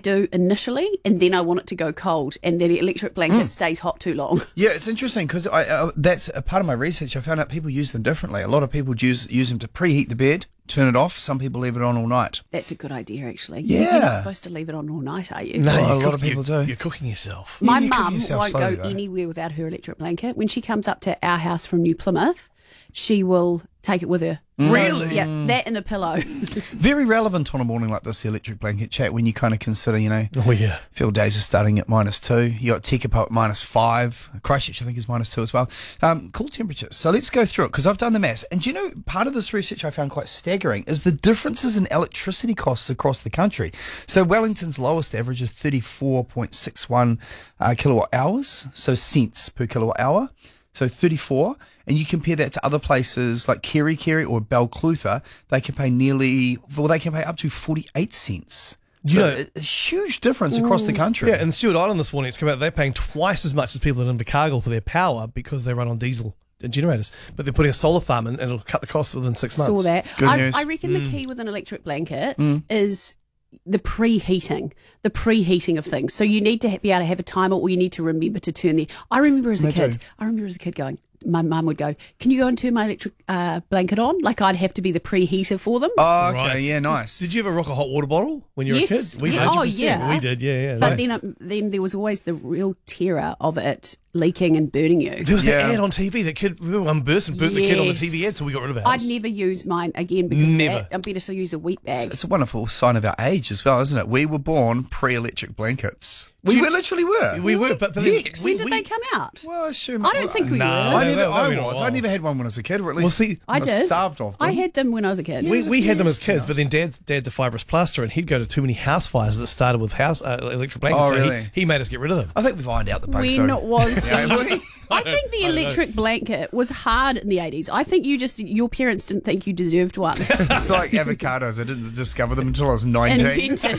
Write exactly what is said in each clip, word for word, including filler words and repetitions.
do initially, and then I want it to go cold, and the electric blanket mm. stays hot too long. Yeah, it's interesting because I, uh, that's a part of my research. I found out people use them differently. A lot of people use use them to preheat the bed, turn it off. Some people leave it on all night. That's a good idea, actually. Yeah. You're not supposed to leave it on all night, are you? No, well, a cook, lot of people you're, do. You're cooking yourself. My yeah, mum won't slowly, go though. anywhere without her electric blanket. When she comes up to our house from New Plymouth, she will take it with her. Really? So, yeah, that and a pillow. Very relevant on a morning like this, the electric blanket chat, when you kind of consider, you know, Oh, yeah. field days are starting at minus two. You got Tekapo at minus five. Christchurch, I think, is minus two as well. Um, cool temperatures. So let's go through it because I've done the maths. And do you know, part of this research I found quite staggering is the differences in electricity costs across the country. So Wellington's lowest average is thirty-four point six one uh, kilowatt hours, so cents per kilowatt hour. So thirty-four, and you compare that to other places like Kerry Kerry or Balclutha, they can pay nearly, well, they can pay up to forty-eight cents. You So know- a, a huge difference across the country. Yeah, and Stewart Island this morning, it's come out they're paying twice as much as people in Invercargill for their power because they run on diesel generators. But they're putting a solar farm in and it'll cut the cost within six months. Saw that. Good I, news. I reckon the key with an electric blanket is the preheating, the preheating of things. So you need to ha- be able to have a timer, or you need to remember to turn the. I remember as a They kid. do. I remember as a kid going. My mum would go, "Can you go and turn my electric uh, blanket on?" Like I'd have to be the preheater for them. Oh, okay, Right. yeah, nice. Did you ever rock a hot water bottle when you were Yes. a kid? We Yeah. Oh, one hundred percent. yeah. We did, yeah, yeah. But No. then, um, then there was always the real terror of it leaking and burning you. There was Yeah. that ad on T V. That kid, remember one burst and burnt the kid on the Yes. T V ad, so we got rid of ours. I'd never use mine again because of Never. that. I'm better to use a wheat bag. It's a wonderful sign of our age as well, isn't it? We were born pre-electric blankets. We Do you- were literally were. We were, but, but Yes. when we, did we, they come out? Well, I assume. I don't think we No. were. I No, never. no, I maybe not was. well. I never had one when I was a kid, or at least Well, see, I was did. starved of them. I had them when I was a kid. We, was a we few had them years as kids, ago. but then dad's dad's a fibrous plaster, and he'd go to too many house fires that started with house uh, electric blankets. Oh, so really? he, he made us get rid of them. I think we've ironed out the bugs. when though. was the, Yeah, we- I think the electric blanket was hard in the eighties. I think you just your parents didn't think you deserved one. It's like avocados. I didn't discover them until I was nineteen. Invented.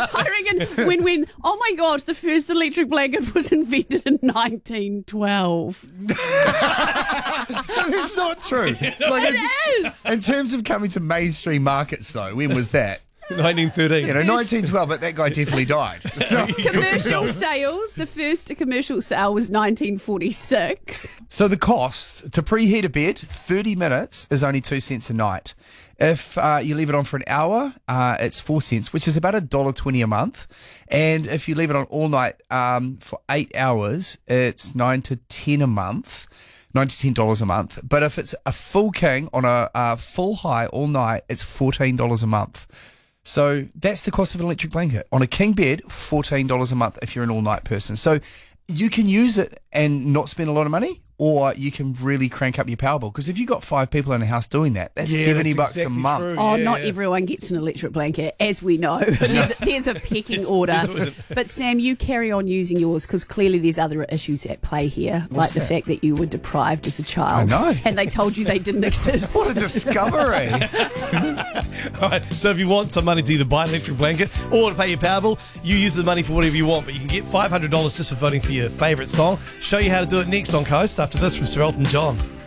I reckon when when oh my gosh, the first electric blanket was invented in nineteen twelve. That's not true. Like, It in, is. in terms of coming to mainstream markets, though, when was that? nineteen thirteen. You know, nineteen twelve, but that guy definitely died. So, Commercial sales. The first commercial sale was nineteen forty-six. so the cost to preheat a bed, thirty minutes, is only two cents a night. If uh, you leave it on for an hour, uh, it's four cents, which is about a dollar twenty a month. And if you leave it on all night um, for eight hours, it's nine to ten a month. Nine to ten dollars a month. But if it's a full king on a, a full high all night, it's fourteen dollars a month. So that's the cost of an electric blanket. On a king bed, fourteen dollars a month if you're an all-night person. So you can use it and not spend a lot of money, or you can really crank up your power bill. Because if you've got five people in a house doing that, that's Yeah, seventy that's bucks a exactly month. true. Oh, Yeah, not yeah. everyone gets an electric blanket, as we know. There's, there's a pecking order. But Sam, you carry on using yours because clearly there's other issues at play here, like the that? fact that you were deprived as a child. I know. And they told you they didn't exist. What a discovery. All right, so if you want some money to either buy an electric blanket or to pay your power bill, you use the money for whatever you want, but you can get five hundred dollars just for voting for your favourite song. Show you how to do it next on Coast after this from Sir Elton John.